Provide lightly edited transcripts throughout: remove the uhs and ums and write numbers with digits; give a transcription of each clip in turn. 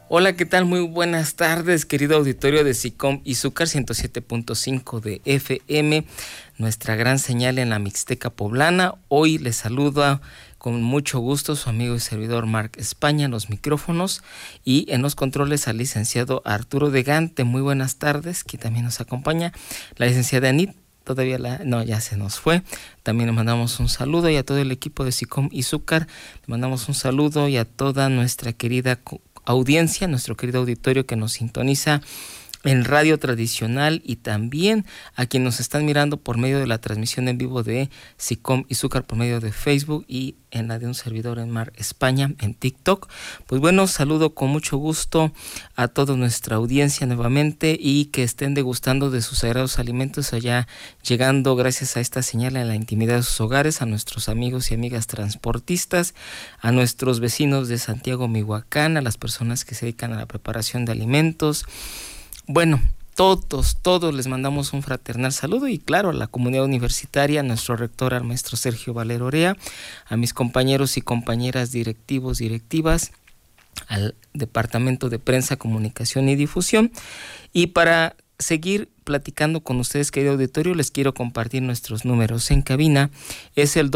Hola, ¿qué tal? Muy buenas tardes, querido auditorio de SICOM Izúcar 107.5 de FM, nuestra gran señal en la Mixteca poblana. Hoy les saluda con mucho gusto su amigo y servidor Marc España en los micrófonos y en los controles al licenciado Arturo de Gante. Muy buenas tardes, que también nos acompaña la licenciada Anit. Ya se nos fue. También le mandamos un saludo y a todo el equipo de SICOM Izúcar, le mandamos un saludo y a toda nuestra querida audiencia, nuestro querido auditorio que nos sintoniza en radio tradicional y también a quienes nos están mirando por medio de la transmisión en vivo de SICOM Izúcar por medio de Facebook y en la de un servidor en Mar España en TikTok. Pues bueno, saludo con mucho gusto a toda nuestra audiencia nuevamente y que estén degustando de sus sagrados alimentos allá, llegando gracias a esta señal a la intimidad de sus hogares, a nuestros amigos y amigas transportistas, a nuestros vecinos de Santiago, Mihuacán, a las personas que se dedican a la preparación de alimentos. Bueno, todos les mandamos un fraternal saludo y claro, a la comunidad universitaria, a nuestro rector, al maestro Sergio Valero Orea, a mis compañeros y compañeras directivos, directivas, al Departamento de Prensa, Comunicación y Difusión. Y para seguir platicando con ustedes, querido auditorio, les quiero compartir nuestros números en cabina. Es el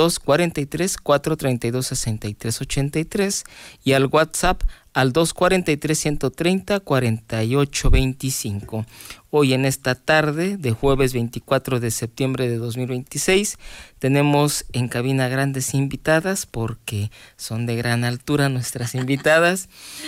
243-432-6383 y al WhatsApp al 243-130-4825. Hoy en esta tarde de jueves 24 de septiembre de 2026 tenemos en cabina grandes invitadas porque son de gran altura nuestras invitadas.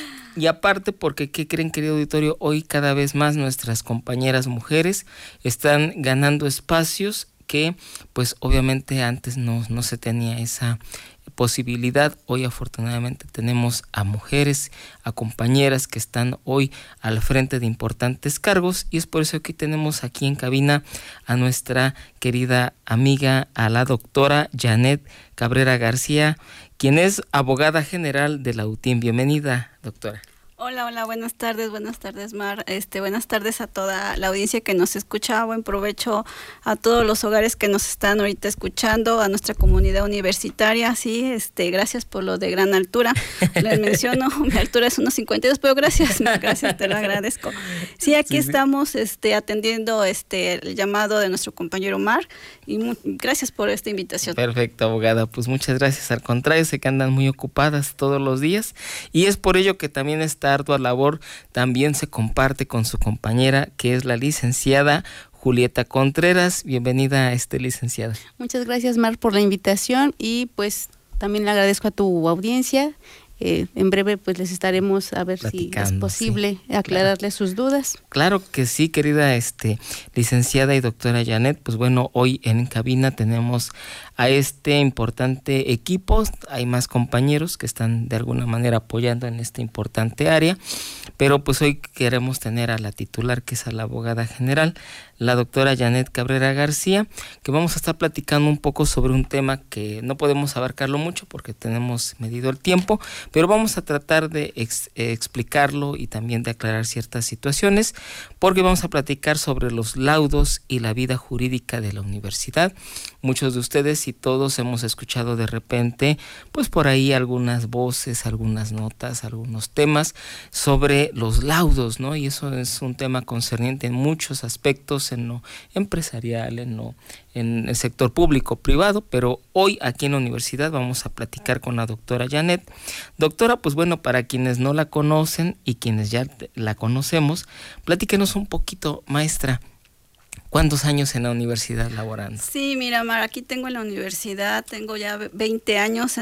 Y aparte porque, ¿qué creen, querido auditorio? Hoy cada vez más nuestras compañeras mujeres están ganando espacios que pues obviamente antes no se tenía esa posibilidad. Hoy afortunadamente tenemos a mujeres, a compañeras que están hoy al frente de importantes cargos y es por eso que tenemos aquí en cabina a nuestra querida amiga, a la doctora Janet Cabrera García, quien es abogada general de la UTIM. Bienvenida, doctora. Hola, buenas tardes, Mar, buenas tardes a toda la audiencia que nos escucha, buen provecho a todos los hogares que nos están ahorita escuchando, a nuestra comunidad universitaria, sí, gracias por lo de gran altura, les menciono, mi altura es 1.52, pero gracias, te lo agradezco. Sí, aquí estamos atendiendo el llamado de nuestro compañero Mar y gracias por esta invitación. Perfecto, abogada, pues muchas gracias, al contrario, sé que andan muy ocupadas todos los días y es por ello que también esta ardua labor también se comparte con su compañera, que es la licenciada Julieta Contreras. Bienvenida, licenciada. Muchas gracias, Mar, por la invitación y pues también le agradezco a tu audiencia. En breve pues les estaremos a ver si es posible aclararles sus dudas. Claro que sí, querida licenciada y doctora Janet. Pues bueno, hoy en cabina tenemos a este importante equipo. Hay más compañeros que están de alguna manera apoyando en esta importante área, pero pues hoy queremos tener a la titular, que es a la abogada general, la doctora Janet Cabrera García, que vamos a estar platicando un poco sobre un tema que no podemos abarcarlo mucho porque tenemos medido el tiempo, pero vamos a tratar de explicarlo y también de aclarar ciertas situaciones, porque vamos a platicar sobre los laudos y la vida jurídica de la universidad. Muchos de ustedes y todos hemos escuchado de repente, pues por ahí algunas voces, algunas notas, algunos temas sobre los laudos, ¿no? Y eso es un tema concerniente en muchos aspectos, en lo empresarial, en el sector público, privado, pero hoy aquí en la universidad vamos a platicar con la doctora Janet. Doctora, pues bueno, para quienes no la conocen y quienes ya la conocemos, platíquenos un poquito, maestra. ¿Cuántos años en la universidad laborando? Sí, mira, Mar, aquí tengo en la universidad, tengo ya 20 años.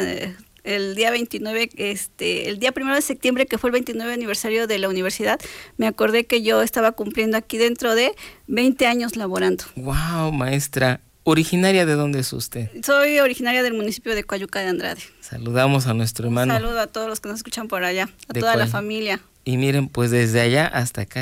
El día 29, el día 1 de septiembre, que fue el 29 aniversario de la universidad, me acordé que yo estaba cumpliendo aquí dentro de 20 años laborando. ¡Wow, maestra! ¿Originaria de dónde es usted? Soy originaria del municipio de Coyuca de Andrade. Saludamos a nuestro hermano. Un saludo a todos los que nos escuchan por allá, a toda la familia. Y miren, pues desde allá hasta acá